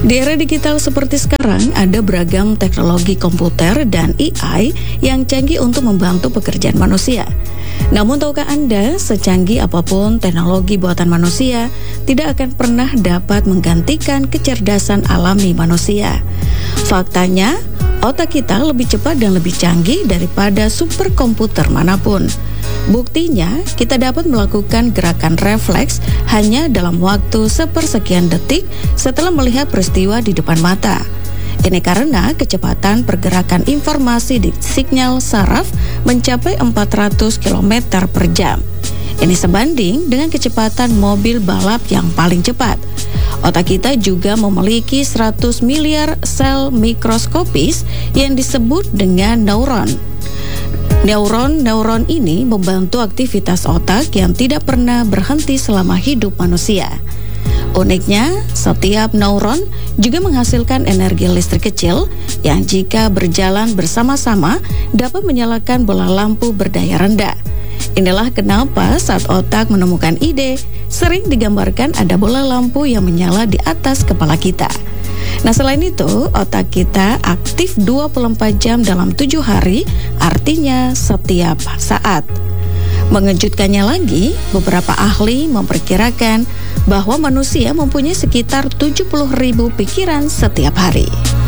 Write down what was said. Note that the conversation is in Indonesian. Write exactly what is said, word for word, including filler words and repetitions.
Di era digital seperti sekarang, ada beragam teknologi komputer dan A I yang canggih untuk membantu pekerjaan manusia. Namun tahukah Anda, secanggih apapun teknologi buatan manusia, tidak akan pernah dapat menggantikan kecerdasan alami manusia. Faktanya, otak kita lebih cepat dan lebih canggih daripada superkomputer manapun. Buktinya, kita dapat melakukan gerakan refleks hanya dalam waktu sepersekian detik setelah melihat peristiwa di depan mata. Ini karena kecepatan pergerakan informasi di sinyal saraf mencapai empat ratus kilometer per jam. Ini sebanding dengan kecepatan mobil balap yang paling cepat. Otak kita juga memiliki seratus miliar sel mikroskopis yang disebut dengan neuron. Neuron-neuron ini membantu aktivitas otak yang tidak pernah berhenti selama hidup manusia. Uniknya, setiap neuron juga menghasilkan energi listrik kecil yang jika berjalan bersama-sama dapat menyalakan bola lampu berdaya rendah. Inilah kenapa saat otak menemukan ide, sering digambarkan ada bola lampu yang menyala di atas kepala kita. Nah, selain itu, otak kita aktif dua puluh empat jam dalam tujuh hari, artinya setiap saat. Mengejutkannya lagi, beberapa ahli memperkirakan bahwa manusia mempunyai sekitar tujuh puluh ribu pikiran setiap hari.